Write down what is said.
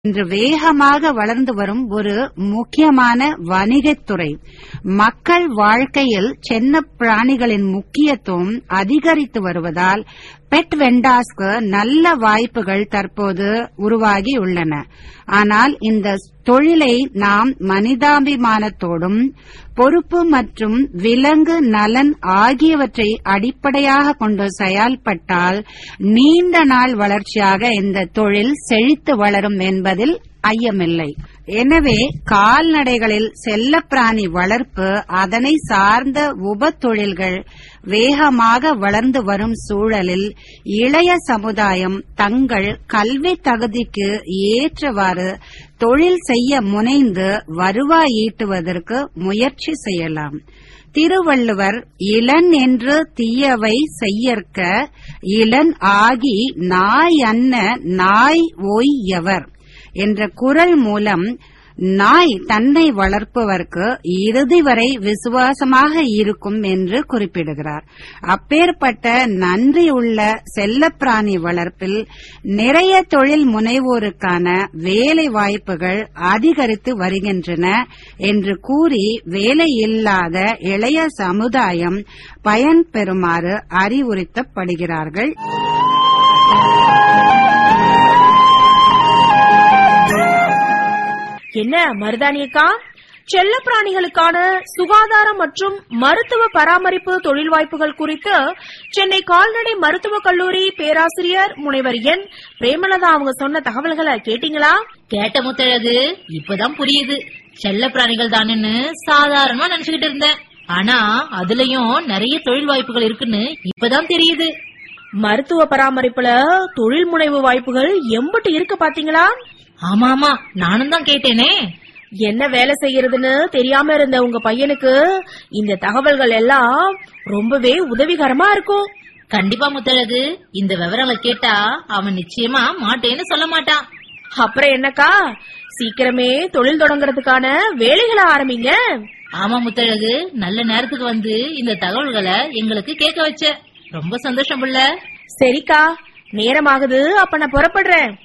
இன்று வேகமாக வளர்ந்து வரும் ஒரு முக்கியமான வணிகத்துறை. மக்கள் வாழ்க்கையில் செல்ல பிராணிகளின் முக்கியத்துவம் அதிகரித்து வருவதால் பெட் வெண்டாஸ்க்கு நல்ல வாய்ப்புகள் தற்போது உருவாகியுள்ளன. ஆனால் இந்த தொழிலை நாம் மனிதாபிமானத்தோடும் பொறுப்பு மற்றும் விலங்கு நலன் ஆகியவற்றை அடிப்படையாக கொண்டு செயல்பட்டால் நீண்ட நாள் வளர்ச்சியாக இந்த தொழில் செழித்து வளரும் என்பதில் ஐயமில்லை. எனவே கால்நடைகளில் செல்லப்பிராணி வளர்ப்பு, அதனை சார்ந்த உப தொழில்கள் வேகமாக வளர்ந்து வரும் சூழலில் இளைய சமுதாயம் தங்கள் கல்வி தகுதிக்கு ஏற்றவாறு தொழில் செய்ய முனைந்து வருவாய் ஈட்டுவதற்கு முயற்சி செய்யலாம். திருவள்ளுவர் இளன் என்று தீயவை செய்யற்க இளன் ஆகி நாய் அன்ன நாய் ஒய்யவர் என்ற குறள் மூலம் நாய் தன்னை வளர்ப்பவர்க்கு இறுதி வரை விசுவாசமாக இருக்கும் என்று குறிப்பிடுகிறார். அப்பேற்பட்ட நன்றியுள்ள செல்லப்பிராணி வளர்ப்பில் நிறைய தொழில் முனைவோருக்கான வேலை வாய்ப்புகள் அதிகரித்து வருகின்றன என்று கூறி வேலையில்லாத இளைய சமுதாயம் பயன்பெறுமாறு அறிவுறுத்தப்படுகிறார்கள். என்ன மருதானியக்கா, செல்ல பிராணிகளுக்கான சுகாதாரம் மற்றும் மருத்துவ பராமரிப்பு தொழில் வாய்ப்புகள் குறித்து சென்னை கால்நடை மருத்துவக் கல்லூரி பேராசிரியர் முனைவர் என் பிரேமலதா அவங்க சொன்ன தகவல்களை கேட்டீங்களா? கேட்ட முத்தழகு, இப்பதான் புரியுது. செல்ல பிராணிகள் தானேன்னு சாதாரணமா நினைச்சுக்கிட்டு இருந்தேன். ஆனா அதுலயும் நிறைய தொழில் வாய்ப்புகள் இருக்குன்னு இப்பதான் தெரியுது. மருத்துவ பராமரிப்புல தொழில் முனைவு வாய்ப்புகள் எம்பிட்டு இருக்கு பாத்தீங்களா? ஆமா ஆமா, நானும் தான் கேட்டேனே. என்ன வேலை செய்யறதுன்னு தெரியாம இருந்த உங்க பையனுக்கு இந்த தகவல்கள் எல்லாம் ரொம்பவே உதவிகரமா இருக்கும். கண்டிப்பா முத்தழகு, இந்த விவரங்களை கேட்டா அவன் நிச்சயமா மாட்டேன்னு சொல்ல மாட்டான். அப்புறம் என்னக்கா, சீக்கிரமே தொழில் தொடங்குறதுக்கான வேலைகளை ஆரம்பிங்க. ஆமா முத்தழகு, நல்ல நேரத்துக்கு வந்து இந்த தகவல்களை எங்களுக்கு கேட்க வச்ச. ரொம்ப சந்தோஷம் புள்ள. சரிக்கா, நேரமாகுது, அப்ப நான் புறப்படுறேன்.